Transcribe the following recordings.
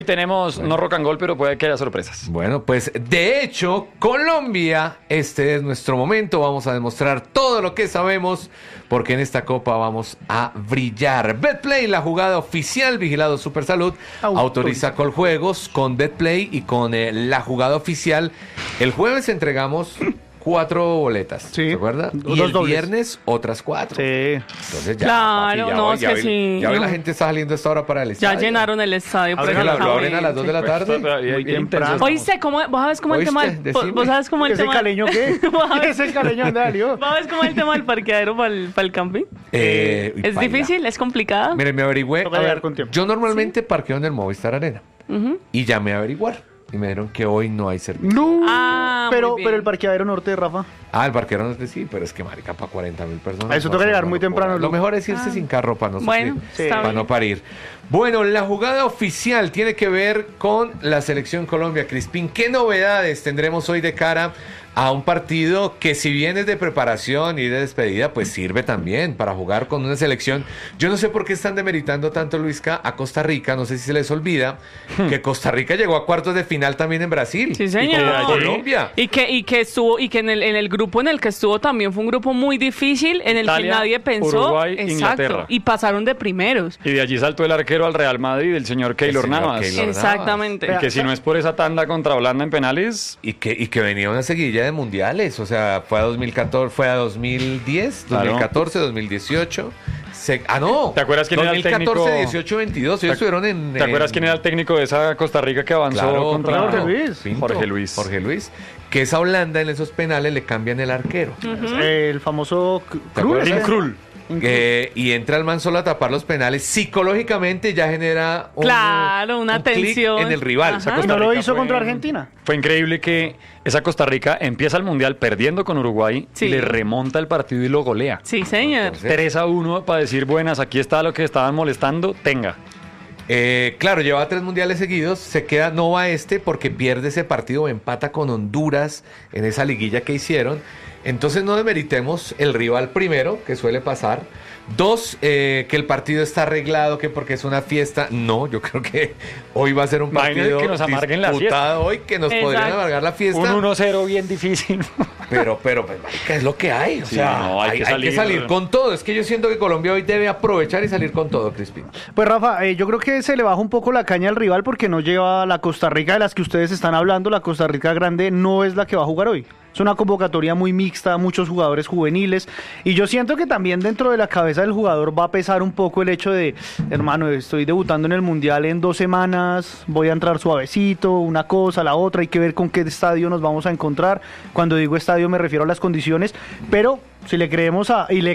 Tenemos no rock and roll, pero puede que haya sorpresas. Bueno, pues de hecho, Colombia, este es nuestro momento. Vamos a demostrar todo lo que sabemos, porque en esta copa vamos a brillar. Betplay, la jugada oficial, vigilado Supersalud, autoriza Coljuegos con Betplay y con la jugada oficial. El jueves entregamos 4 boletas, Sí. ¿se acuerda? Y Dos el dobles. viernes otras 4. Sí. Entonces ya, Claro, papi, ya no, hoy, es ya que hoy- sí, ya hoy no. la gente está saliendo a esta hora para el Ya estadio. llenaron el estadio. Ahora lo abren a las 2 de la tarde. ¿Oíste cómo, vos sabes cómo el tema ¿Oíste? del, Decime. vos sabes cómo el ¿Ese tema caleño qué? Vos sabes- ¿Ese caleño dónde salió? ¿Vos sabes cómo el tema del parqueadero para el camping? Uy, ¿Es paila. difícil? ¿Es complicado? Mire, me averigüé. Toca A llegar ver, con tiempo. yo normalmente parqueo en el Movistar Arena. Y llamé a averiguar. Y me dijeron que hoy no hay servicio. No. Ah, muy pero, bien. pero el parqueadero norte, Rafa. Ah, el parqueadero no es sí, pero es que marica para 40.000 personas. Eso va toca ser llegar una muy locura. temprano, Lo Lu. mejor es irse sin carro para no Bueno, sufrir, está para bien. no parir. Bueno, la jugada oficial tiene que ver con la selección Colombia. Crispín, ¿qué novedades tendremos hoy de cara a un partido que, si bien es de preparación y de despedida, pues sirve también para jugar con una selección? Yo no sé por qué están demeritando tanto, Luisca, a Costa Rica. No sé si se les olvida que Costa Rica llegó a cuartos de final también en Brasil. Sí, Y señor. con Colombia. Y que estuvo, y que en el grupo en el que estuvo también fue un grupo muy difícil, en el Italia, que nadie pensó. Uruguay, Exacto. Inglaterra. Y pasaron de primeros. Y de allí saltó el arquero al Real Madrid, el señor Keylor señor Navas. Keylor Exactamente. Y que si no es por esa tanda contra Holanda en penales, Y que venía una seguidilla de mundiales, o sea, fue a 2014, fue a 2010, Claro. 2014, 2018. No. ¿Te acuerdas quién era el 2014, técnico? 18, 22. Ellos estuvieron en. ¿te acuerdas quién era el técnico de esa Costa Rica que avanzó Claro, contra claro. Jorge Luis. Pinto. Jorge Luis? Jorge Luis. Que esa Holanda en esos penales le cambian el arquero. El famoso ¿Te acuerdas? Tim Krul. Y entra el man solo a tapar los penales. Psicológicamente ya genera Claro, una un clic tensión. en el rival. Ajá. ¿Y Costa no lo Rica hizo fue- contra Argentina? Fue increíble que esa Costa Rica empieza el Mundial perdiendo con Uruguay Sí. y le remonta el partido y lo golea. Sí, señor. Entonces, 3-1 para decir, buenas, aquí está lo que estaban molestando, tenga. Claro, lleva 3 mundiales seguidos, se queda, no va porque pierde ese partido, empata con Honduras en esa liguilla que hicieron. Entonces no demeritemos el rival primero, que suele pasar. 2, que el partido está arreglado, que porque es una fiesta. No, yo creo que hoy va a ser un Imagínate partido que nos amarguen la disputado hoy, que nos podrían Exacto. amargar la fiesta. Un 1-0 bien difícil. Pero, pues, marica, es lo que hay. O Sí, sea, no, hay que hay que salir. salir con todo. Es que yo siento que Colombia hoy debe aprovechar y salir con todo, Crispín. Pues Rafa, yo creo que se le baja un poco la caña al rival porque no lleva la Costa Rica de las que ustedes están hablando. La Costa Rica grande no es la que va a jugar hoy. Es una convocatoria muy mixta, muchos jugadores juveniles. Y yo siento que también dentro de la cabeza del jugador va a pesar un poco el hecho de, hermano, estoy debutando en el Mundial en 2 semanas, voy a entrar suavecito, una cosa, la otra, hay que ver con qué estadio nos vamos a encontrar. Cuando digo estadio me refiero a las condiciones, pero si le creemos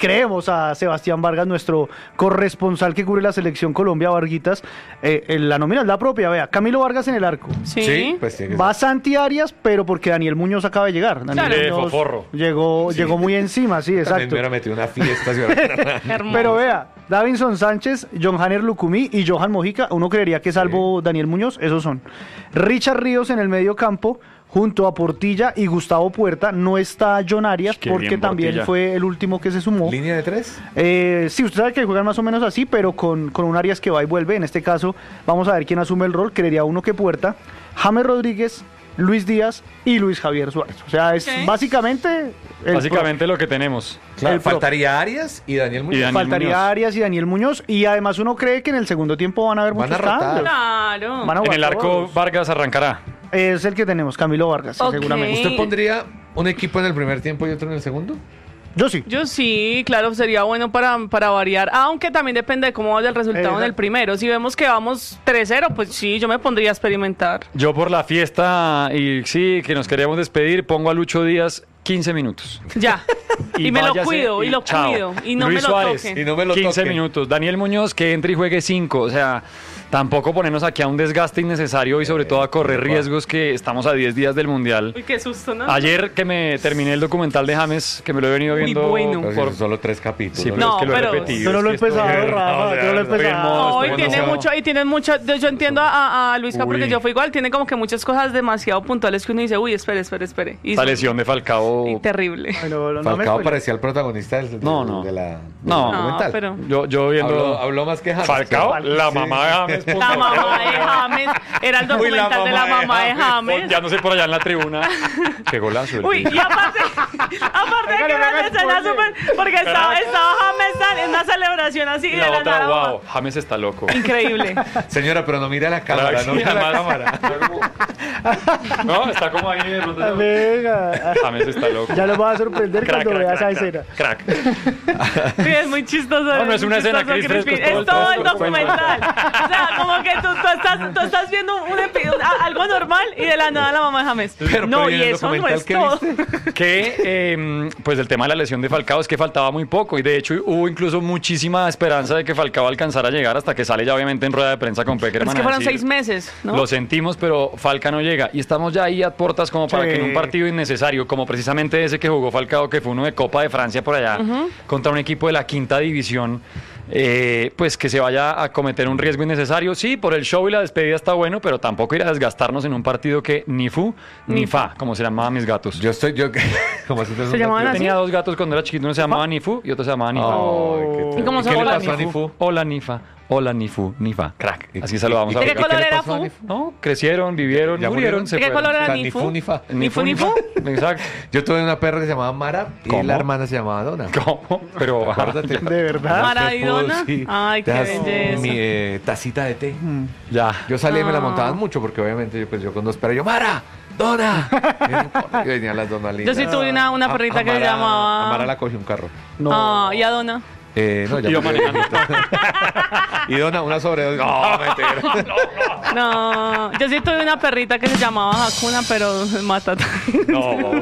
a Sebastián Vargas, nuestro corresponsal que cubre la selección Colombia, Varguitas, la nómina es la propia, vea, Camilo Vargas en el arco. Sí. Pues tiene que Va Santi Arias, pero porque Daniel Muñoz acaba de llegar. Daniel Claro. De Muñoz foforro. llegó muy encima, sí, También exacto. me hubiera metido una fiesta. Si hubiera- Hermoso. Pero vea, Davinson Sánchez, John Hanner Lucumí y Johan Mojica, uno creería que salvo Daniel Muñoz, esos son. Richard Ríos en el medio campo, junto a Portilla y Gustavo Puerta. No está John Arias, Qué porque bien, también Portilla. fue el último que se sumó. ¿Línea de 3? Sí, usted sabe que juegan más o menos así, pero con un Arias que va y vuelve. En este caso, vamos a ver quién asume el rol. Creería uno que Puerta, James Rodríguez, Luis Díaz y Luis Javier Suárez. O sea, es Ok. básicamente... Básicamente lo que tenemos. Claro, El pro. faltaría Arias y Daniel Muñoz. Y Daniel Faltaría Muñoz. Arias y Daniel Muñoz. Y además uno cree que en el segundo tiempo van a haber Van muchos a rotar. cambios. Claro. Van a En jugar el arco todos. Vargas arrancará. Es el que tenemos, Camilo Vargas, sí, Ok. seguramente. ¿Usted pondría un equipo en el primer tiempo y otro en el segundo? Yo sí. Yo sí, claro, sería bueno para variar, aunque también depende de cómo vaya el resultado en el Exacto. primero. Si vemos que vamos 3-0, pues sí, yo me pondría a experimentar. Yo por la fiesta y sí, que nos queríamos despedir, pongo a Lucho Díaz 15 minutos. Ya. Y me lo váyase cuido, y lo chao. cuido, y no Luis me lo Suárez, toquen. Y no me lo 15 toquen. minutos. Daniel Muñoz, que entre y juegue 5. O sea, tampoco ponernos aquí a un desgaste innecesario y sobre todo a correr riesgos que estamos a 10 días del Mundial. Uy, qué susto, ¿no? Ayer que me terminé el documental de James, que me lo he venido Muy viendo bueno. Pero si por... son solo 3 capítulos. Sí, pero No, es que lo pero- he repetido. Yo no es lo que he estoy- empezado, Rafa, yo no lo he empezado. No, y Bueno, tiene no. mucho, y tiene mucho, yo entiendo a Luisca porque Uy. yo fui igual, tiene como que muchas cosas demasiado puntuales que uno dice, uy, espere. Y Esa son- lesión de Falcao. y terrible. Bueno, no me Falcao spoile. parecía el protagonista No, no. de la No. No, documental. pero... Yo viendo... Habló más que James. Falcao, Sí. la mamá de James La mamá de James. Era el documental de la mamá de James. Ya no sé por allá en la tribuna. Qué golazo. Uy, y aparte de que la escena súper. Porque estaba James en una celebración así Y de la la otra, nada. wow, James está loco. Increíble. Señora, pero no mira la cámara, Sí, no mira la además- cámara. No, está como ahí de pronto. Venga. James está loco. Ya lo vas a sorprender cuando veas esa escena. Crack. Sí, es muy chistoso. No, no es una escena, chistoso, Cris, Crispin. fresco, Es todo el todo documental. O sea, como que tú estás viendo algo normal y de la nada la mamá de James. Pero No, ¿y y en el eso no documental es qué todo. viste? Que pues el tema de la lesión de Falcao es que faltaba muy poco y de hecho hubo incluso muchísima esperanza de que Falcao alcanzara a llegar hasta que sale ya obviamente en rueda de prensa con Peckerman. Es que a fueron decir, 6 meses, ¿no? Lo sentimos, pero Falca no llega y estamos ya ahí a puertas como para Sí. que en un partido innecesario, como precisamente ese que jugó Falcao, que fue uno de Copa de Francia por allá, contra un equipo de la quinta división, pues que se vaya a cometer un riesgo innecesario. Sí, por el show y la despedida está bueno, pero tampoco ir a desgastarnos en un partido que ni fu ni fa, como se llamaban mis gatos. Como si Se llamaban Yo así. tenía 2 gatos cuando era chiquito, uno se llamaba Nifu y otro se llamaba Nifa. ¿Y cómo se ¿Qué le llama pasó a Nifu? Nifu? Hola Nifa, hola Nifu, Nifa, crack. Así saludamos a ¿De qué Falcao. color le era pasó a Fu? Nifu? No, crecieron, vivieron, ¿Ya murieron, murieron? se ¿De qué fueron. color O era sea, Nifu? ni fu ni fa. ¿Nifu, Nifu? Exacto. Yo tuve una perra que se llamaba Mara y ¿Cómo? la hermana se llamaba Donna. ¿Cómo? Pero Acuérdate. ¿De verdad? Mara y Donna. Sí. Ay, qué Das belleza. Mi tacita de té. ya. Yo salía y me la Ah. montaban mucho porque obviamente yo con 2 perros, yo, Mara, Donna. Y venían las Donna lindas. Yo sí tuve una perrita que se llamaba. A Mara la cogió un carro. No. Ah, ¿y a Donna? No, ya Iba murió. manejando. Y Donna, una sobredosis. No, mentira. No, yo sí tuve una perrita que se llamaba Hakuna, pero mata. No.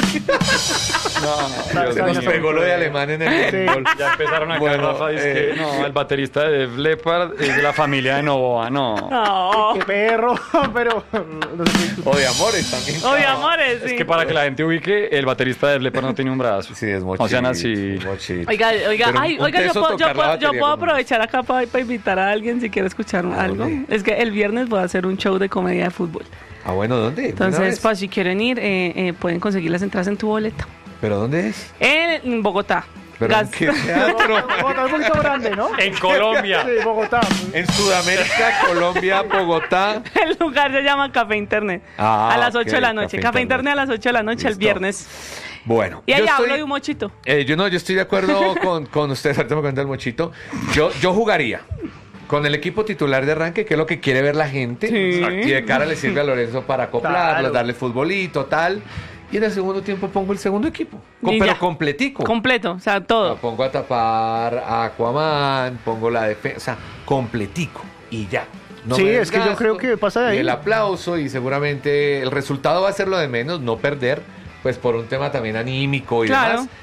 No, Se nos Dios mío. pegó lo de alemán en el Sí. gol. Ya empezaron acá, Bueno, Rafa, dice que no, el baterista de Def Leppard es de la familia de Novoa, no. No. Qué perro, pero... no sé qué- O de amores también. Obvio, amores, sí. Es que para que la gente ubique, el baterista de Def Leppard no tiene un brazo. Sí, es mochito. O sea, así. Mochito. Oiga, Pero ay, un oiga, yo teso puedo, tocar la batería puedo como- aprovechar acá para invitar a alguien si quiere escuchar algo. dónde? Es que el viernes voy a hacer un show de comedia de fútbol. Ah, bueno, ¿dónde? ¿Una Entonces, vez? pues si quieren ir, pueden conseguir las entradas en tu boleta. ¿Pero dónde es? En Bogotá. ¿Pero en Gas- qué teatro? Bogotá es un poquito grande, ¿no? En Colombia. Sí, Bogotá. En Sudamérica, Colombia, Bogotá. El lugar se llama Café Internet. Ah, a las ok, 8 de la noche. Café Café Internet. Internet a las 8 de la noche el Listo. viernes. Bueno. Y ahí yo hablo estoy- de un mochito. Yo estoy de acuerdo con ustedes. Ahorita me cuenta el mochito. Yo jugaría con el equipo titular de arranque, que es lo que quiere ver la gente. Sí. Y de cara le sirve a Lorenzo para acoplarlo, Claro. darle futbolito, tal. Y en el segundo tiempo pongo el segundo equipo. Y Pero ya. completico. Completo, o sea, La todo. pongo a tapar a Aquaman, pongo la defensa, completico. Y ya. No Sí, me es que yo desgasto, creo que pasa de ahí. y el aplauso y seguramente el resultado va a ser lo de menos, no perder, pues por un tema también anímico y Claro. demás.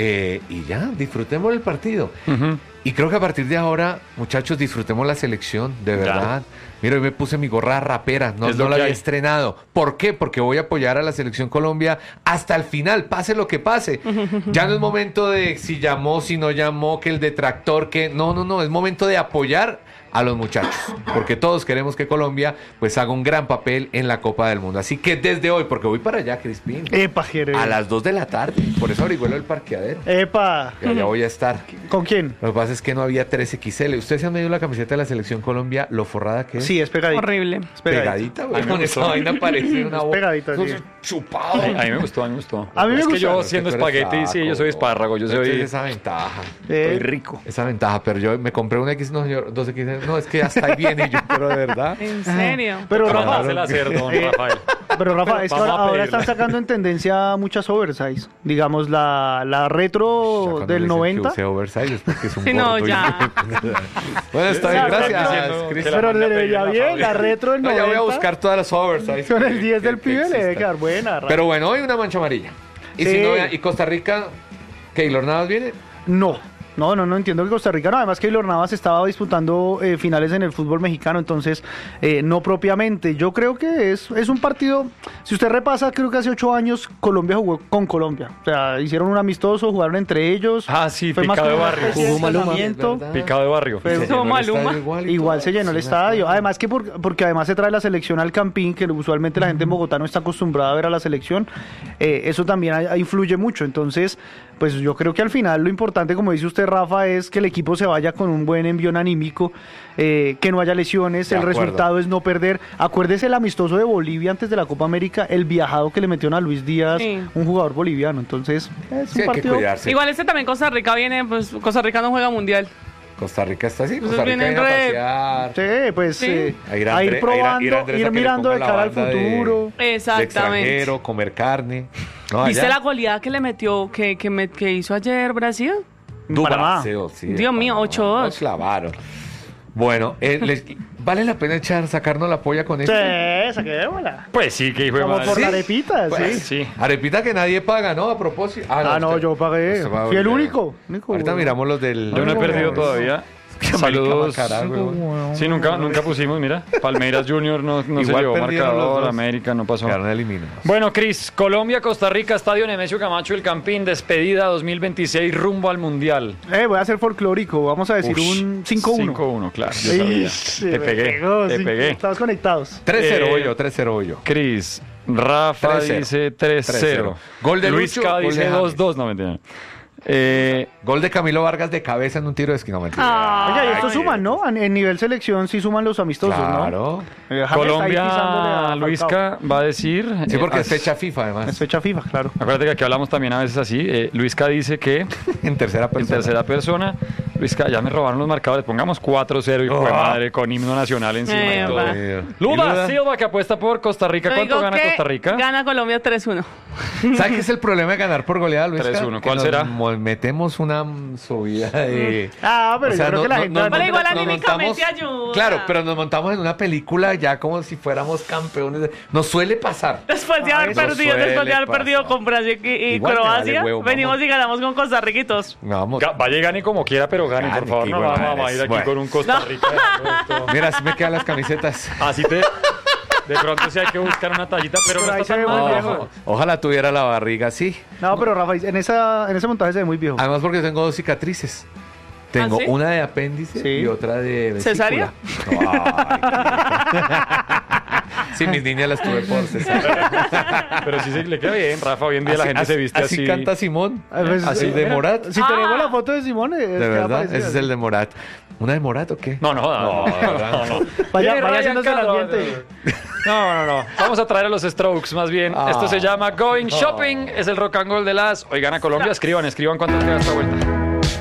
Y ya, disfrutemos el partido. Ujú. Y creo que a partir de ahora, muchachos, disfrutemos la selección, de verdad. Mira, hoy me puse mi gorra rapera, no, Es lo no la que había hay. estrenado. ¿Por qué? Porque voy a apoyar a la selección Colombia hasta el final, pase lo que pase. Ya no es momento de si llamó, si no llamó, que el detractor, que... No, es momento de apoyar a los muchachos, porque todos queremos que Colombia pues haga un gran papel en la Copa del Mundo. Así que desde hoy, porque voy para allá, Crispín, Epa, Jerez. a las 2 de la tarde, por eso averigüelo del parqueadero. Epa. Y allá voy a estar. ¿Con quién? Lo que pasa es que no había 3XL. ¿Ustedes se han medido la camiseta de la selección Colombia, lo forrada que es? Sí, es pegadita. Horrible. Es pegadita. Pegadita, A güey. mí me Con esa gustó. vaina parece una Es boca. pegadita, sí. Chupado. A mí me gustó, a mí me gustó. A mí me es que gusta. yo Pero siendo es que tú eres espagueti, sí, yo flaco, soy espárrago, yo soy... Entonces, esa ventaja. Eh, rico. Esa ventaja, pero yo me compré un X, no, señor, 2XL. No, es que hasta ahí viene yo, pero de verdad. ¿En serio? Pero Para Rafa, dársela a hacer, don Rafael. pero Rafa, es que Vamos a ahora pedirla. están sacando en tendencia muchas oversize. Digamos, la retro Ya cuando del le dicen 90. que use oversize es porque es un Sí, no, gordo y- ya. Bueno, está bien, Esa gracias, diciendo Cris. que la Pero manda a le pedir veía la bien, Fabia. la retro del No, 90. ya voy a buscar todas las oversize. Con el que- 10 del que pibe le debe existan. quedar buena. Rafa. Pero bueno, hoy una mancha amarilla. Y si Sí. no, y Costa Rica, Keylor Navas viene. No entiendo que Costa Rica no. Además que Keylor Navas estaba disputando finales en el fútbol mexicano, entonces no propiamente. Yo creo que es un partido, si usted repasa, creo que hace 8 años Colombia jugó con Colombia. O sea, hicieron un amistoso, jugaron entre ellos. Ah, sí, Fue más picado de como una barrio. especie de Jugó Maluma. entrenamiento. Es verdad. Picado de barrio. Pero- Se llenó el Maluma. estadio igual y Igual todo. se llenó el Sí, me estadio. acuerdo. Además que porque además se trae la selección al Campín, que usualmente la gente en Bogotá no está acostumbrada a ver a la selección. Eso también influye mucho. Entonces, pues yo creo que al final lo importante, como dice usted, Rafa, es que el equipo se vaya con un buen envión anímico, que no haya lesiones, De el acuerdo. resultado es no perder. Acuérdese el amistoso de Bolivia antes de la Copa América, el viajado que le metieron a Luis Díaz, Sí. un jugador boliviano. Entonces, es Sí, un hay que partido. cuidarse. Igual también Costa Rica viene, pues Costa Rica no juega mundial. Costa Rica está así. Pues Costa Rica vienen viene a pasear. Sí, pues Sí. A ir a ir probando, Andrés a ir que le mirando ponga de la cara al banda de- futuro. de Exactamente. extranjero, comer carne. No, ¿Viste allá. la goleada que le metió, que hizo ayer Brasil? Panamá. Brasil, sí, de Dios mío, Panamá. 8-2. Nos clavaron. Bueno, ¿vale la pena sacarnos la polla con esto? Sí, saquémosla. Pues sí, que hijo de Como madre. por ¿Sí? la arepita, Pues, sí. Sí. Arepita que nadie paga, ¿no? A propósito. Ah, no, usted- yo pagué. usted va a Fui el volver. único. Ahorita miramos los del... Yo no he perdido todavía. Saludos. Macará, weón. Sí, nunca pusimos, mira. Palmeiras Junior no se Igual llevó perdieron los marcador, dos. América no pasó. Quedaron eliminados. Bueno, Cris, Colombia, Costa Rica, Estadio Nemesio Camacho, El Campín, despedida 2026, rumbo al Mundial. Voy a ser folclórico. Vamos a decir Ush, un 5-1. 5-1, claro. Yo sabía. Te pegué. Estamos conectados. 3-0 Eh, hoy yo, 3-0 hoy yo. Cris, Rafa 3-0. dice 3-0. Gol de Luis Lucho, K gol de dice James. 2-2, no mentira. Gol de Camilo Vargas de cabeza en un tiro de esquina. No, mentira. Ah. Oiga, y esto suman, ¿no? En nivel selección sí suman los amistosos, ¿no? Claro. James está ahí pisándole Colombia, a Luisca va a decir. Sí, porque es as- fecha FIFA además. Es fecha FIFA, claro. Acuérdate que aquí hablamos también a veces así. Luisca dice que En tercera en persona. tercera persona, Luisca, ya me robaron los marcadores. Pongamos 4-0 y Oh. madre con himno nacional encima y todo. Va. Luda Silva que apuesta por Costa Rica. Yo ¿Cuánto digo gana que Costa Rica? Gana Colombia 3-1. ¿Sabes qué es el problema de ganar por goleada, Luis? 3-1. Que ¿Cuál nos será? Metemos una subida de... Ah, pero O sea, yo creo que la gente... Pero igual nos anímicamente montamos- ayuda. Claro, pero nos montamos en una película ya como si fuéramos campeones. Nos suele pasar. Después de haber eso perdido, después de suele haber perdido pasar. con Brasil y Igual me Croacia, vale huevo, venimos vamos. y ganamos con Costa Rica y todos. Vamos. Vaya y gane como quiera, pero gane, Gane, por favor. qué No hijo de vamos a madres. ir aquí Bueno. con un Costa No. Rica. dejando esto. Mira, así me quedan las camisetas. Así te. De pronto sí hay que buscar una tallita, pero Por no ahí está se tan ve mal, muy viejo. viejo. Ojalá tuviera la barriga así. No, pero Rafa, en ese montaje se ve muy viejo. Además porque tengo dos cicatrices. Tengo ¿Ah, sí? una de apéndice Sí. y otra de vesícula. ¿Cesárea? Ay, sí, mis niñas las tuve por cesárea. Pero sí se le queda bien, Rafa. Hoy en día la gente se viste así. Así canta Simón. Pues, Así de mira, Morat. Si tenemos la foto de Simón, De verdad, ese es el de Morat. ¿Una de Morat o qué? No, no, no. Vaya, Viene vaya Ryan haciéndose el Castro. ambiente. No. Vamos a traer a los Strokes, más bien. Ah. Esto se llama Going Shopping. Es el rock and roll de las. Hoy gana Colombia. Escriban cuánto queda esta vuelta.